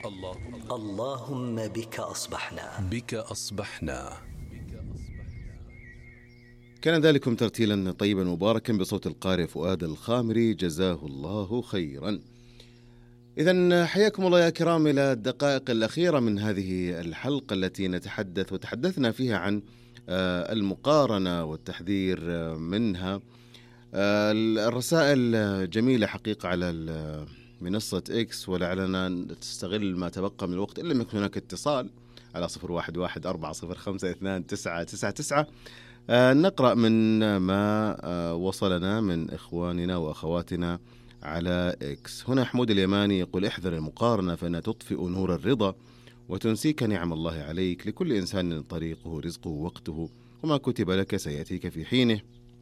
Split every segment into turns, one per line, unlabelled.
اللهم بك أصبحنا.
بك أصبحنا.
كان ذلكم ترتيلا طيبا مباركا بصوت القارئ فؤاد الخامري جزاه الله خيرا. إذن حياكم الله يا كرام إلى الدقائق الأخيرة من هذه الحلقة التي نتحدث وتحدثنا فيها عن المقارنة والتحذير منها. الرسائل جميلة حقيقة على منصة إكس، ولعلنا تستغل ما تبقى من الوقت إلا لم يكن هناك اتصال على 0114052999. نقرأ من ما وصلنا من إخواننا وأخواتنا على إكس. هنا حمود اليماني يقول: احذر المقارنة فإنها تطفئ نور الرضا وتنسيك نعم الله عليك. لكل إنسان طريقه رزقه وقته، وما كتب لك سيأتيك في حينه.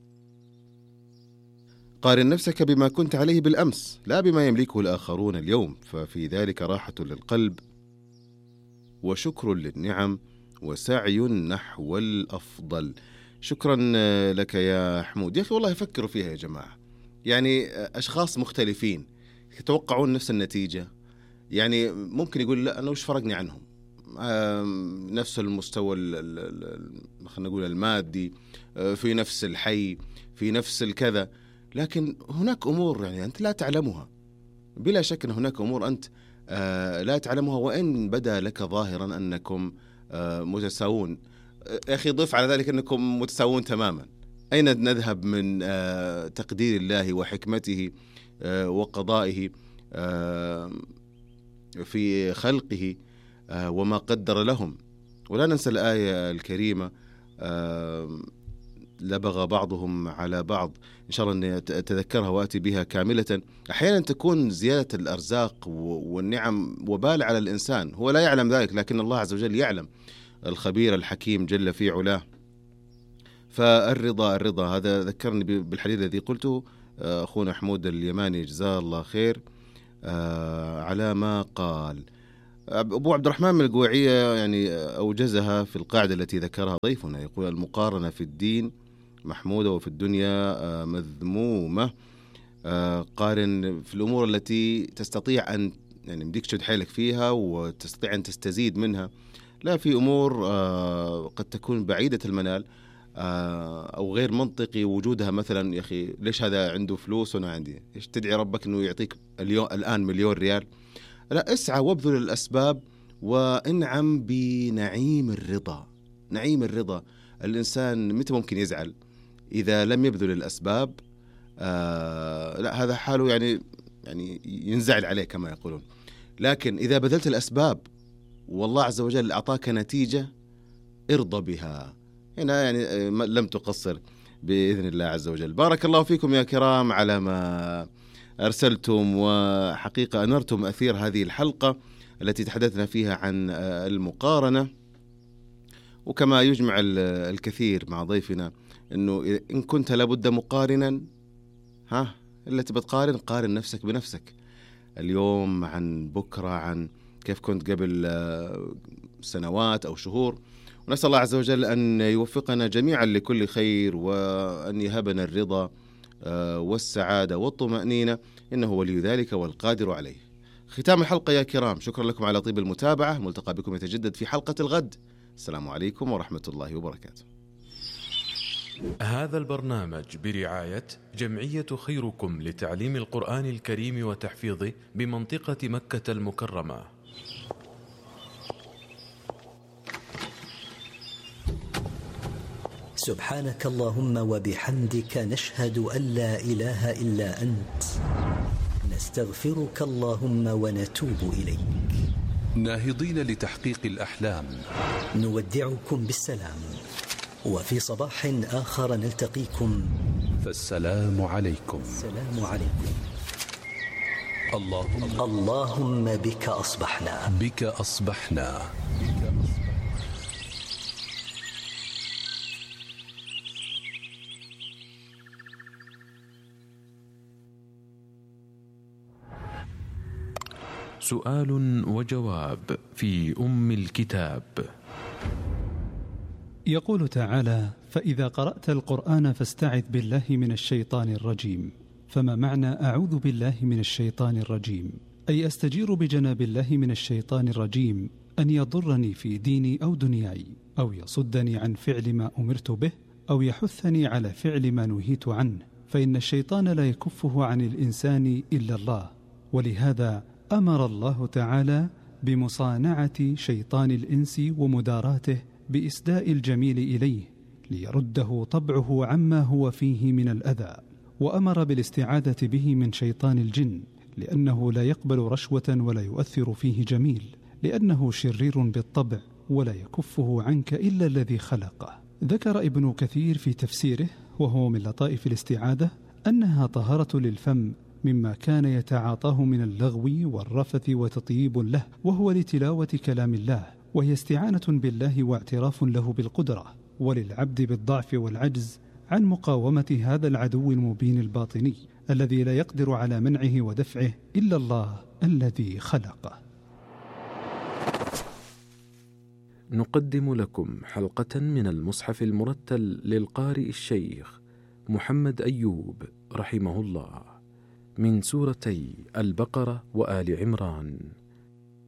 قارن نفسك بما كنت عليه بالأمس لا بما يملكه الآخرون اليوم، ففي ذلك راحة للقلب وشكر للنعم وسعي نحو الأفضل. شكرا لك يا حمود. يا أخي والله فكروا فيها يا جماعة، يعني أشخاص مختلفين يتوقعون نفس النتيجة. يعني ممكن يقول لا أنا وش فرقني عنهم، نفس المستوى خلينا نقول المادي، في نفس الحي، في نفس الكذا، لكن هناك أمور يعني أنت لا تعلمها. بلا شك أن هناك أمور أنت لا تعلمها، وإن بدا لك ظاهرا أنكم متساوون. يا أخي ضف على ذلك أنكم متساوون تماما. أين نذهب من تقدير الله وحكمته وقضائه في خلقه وما قدر لهم؟ ولا ننسى الآية الكريمة: لبغى بعضهم على بعض. إن شاء الله أني أتذكرها وأتي بها كاملة. أحيانا تكون زيادة الأرزاق والنعم وبال على الإنسان، هو لا يعلم ذلك، لكن الله عز وجل يعلم، الخبير الحكيم جل في علاه. فالرضا هذا ذكرني بالحديث الذي قلته أخونا حمود اليماني جزاه الله خير على ما قال. أبو عبد الرحمن من القويعية يعني أوجزها في القاعدة التي ذكرها ضيفنا، يقول: المقارنة في الدين محمودة وفي الدنيا مذمومة. قارن في الأمور التي تستطيع أن يعني بديك تشد حيلك فيها وتستطيع أن تستزيد منها، لا في أمور قد تكون بعيدة المنال أو غير منطقي وجودها. مثلا يا أخي ليش هذا عنده فلوس وأنا عندي؟ إيش تدعي ربك أنه يعطيك الآن مليون ريال؟ لا، اسعى وابذل الأسباب وانعم بنعيم الرضا. نعيم الرضا. الإنسان متى ممكن يزعل؟ إذا لم يبذل الأسباب. لا، هذا حاله يعني ينزعل عليه كما يقولون. لكن إذا بذلت الأسباب والله عز وجل أعطاك نتيجة، ارضى بها. هنا يعني لم تقصر بإذن الله عز وجل. بارك الله فيكم يا كرام على ما أرسلتم، وحقيقة أنرتم أثير هذه الحلقة التي تحدثنا فيها عن المقارنة. وكما يجمع الكثير مع ضيفنا أنه إن كنت لابد مقارنا، إلا تبى تقارن، قارن نفسك بنفسك اليوم عن بكرة، عن كيف كنت قبل سنوات أو شهور. ونسأل الله عز وجل أن يوفقنا جميعا لكل خير، وأن يهبنا الرضا والسعادة والطمأنينة، إنه ولي ذلك والقادر عليه. ختام الحلقة يا كرام، شكرا لكم على طيب المتابعة. ملتقى بكم يتجدد في حلقة الغد. السلام عليكم ورحمة الله وبركاته.
هذا البرنامج برعاية جمعية خيركم لتعليم القرآن الكريم وتحفيظه بمنطقة مكة المكرمة.
سبحانك اللهم وبحمدك، نشهد أن لا إله إلا أنت، نستغفرك اللهم ونتوب إليك.
ناهضين لتحقيق الأحلام،
نودعكم بالسلام، وفي صباح آخر نلتقيكم،
فالسلام عليكم.
السلام عليكم.
اللهم
بك أصبحنا.
بك أصبحنا. سؤال وجواب في أم الكتاب.
يقول تعالى: فإذا قرأت القرآن فاستعذ بالله من الشيطان الرجيم. فما معنى أعوذ بالله من الشيطان الرجيم؟ أي أستجير بجناب الله من الشيطان الرجيم أن يضرني في ديني أو دنياي، أو يصدني عن فعل ما أمرت به، أو يحثني على فعل ما نهيت عنه، فإن الشيطان لا يكفه عن الإنسان إلا الله. ولهذا أمر الله تعالى بمصانعة شيطان الإنس ومداراته بإسداء الجميل إليه ليرده طبعه عما هو فيه من الأذى، وأمر بالاستعاذة به من شيطان الجن، لأنه لا يقبل رشوة ولا يؤثر فيه جميل، لأنه شرير بالطبع ولا يكفه عنك إلا الذي خلقه. ذكر ابن كثير في تفسيره، وهو من لطائف الاستعاذة، أنها طهارة للفم مما كان يتعاطاه من اللغو والرفث وتطييب له، وهو لتلاوة كلام الله، وهي استعانة بالله واعتراف له بالقدرة، وللعبد بالضعف والعجز عن مقاومة هذا العدو المبين الباطني الذي لا يقدر على منعه ودفعه إلا الله الذي خلقه.
نقدم لكم حلقة من المصحف المرتل للقارئ الشيخ محمد أيوب رحمه الله، من سورتي البقرة وآل عمران.